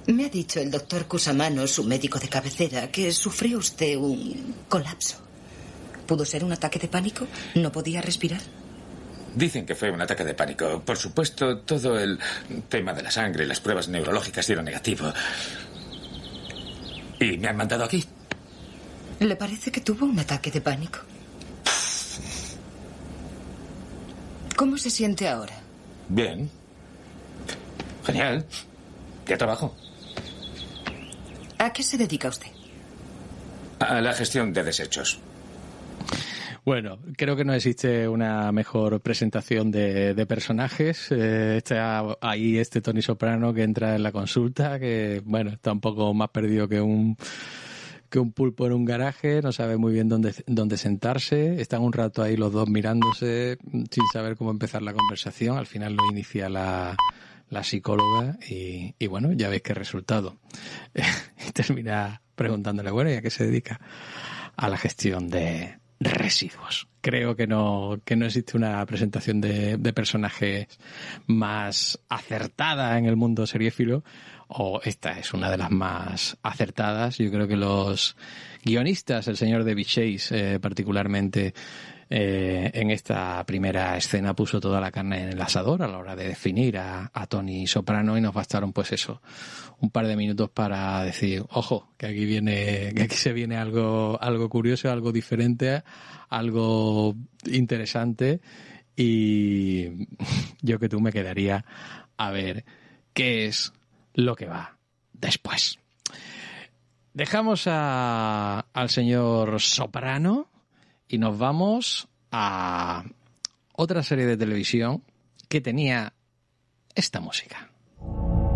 Me ha dicho el doctor Cusamano, su médico de cabecera, que sufrió usted un colapso. ¿Pudo ser un ataque de pánico? ¿No podía respirar? Dicen que fue un ataque de pánico. Por supuesto, todo el tema de la sangre y las pruebas neurológicas dieron negativo. Y me han mandado aquí. ¿Le parece que tuvo un ataque de pánico? ¿Cómo se siente ahora? Bien. Genial. Ya trabajo. ¿A qué se dedica usted? A la gestión de desechos. Bueno, creo que no existe una mejor presentación de personajes. Está ahí Tony Soprano que entra en la consulta, que bueno, está un poco más perdido que un pulpo en un garaje, no sabe muy bien dónde sentarse. Están un rato ahí los dos mirándose sin saber cómo empezar la conversación. Al final lo inicia la psicóloga y bueno, ya veis qué resultado. Y termina preguntándole, bueno, ¿y a qué se dedica? A la gestión de residuos. Creo que no existe una presentación de personajes más acertada en el mundo seriéfilo, o esta es una de las más acertadas. Yo creo que los guionistas, el señor David Chase particularmente, en esta primera escena puso toda la carne en el asador a la hora de definir a Tony Soprano, y nos bastaron pues eso, un par de minutos para decir, ojo, que aquí se viene algo curioso, algo diferente, algo interesante, y yo que tú me quedaría a ver qué es lo que va después. Dejamos al señor Soprano y nos vamos a otra serie de televisión que tenía esta música.